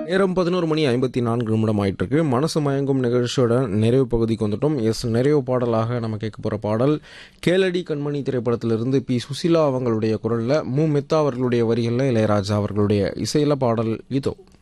நேரம் 11:54 ஆயிட்டு இருக்கு. மனசு மயங்கும் நிகழ்ச்சியோட நிறைவு பகுதிக்கு வந்துட்டோம். நிறைவு பாடலாக நம்ம கேட்க போற பாடல் கேளடி கண்மணி திரைப்படத்திலிருந்து பி சுசிலா அவங்களுடைய குரல்ல, மு மெத்தா அவர்களுடைய வரிகளில் இளையராஜா அவர்களுடைய இசையில பாடல் இதோ.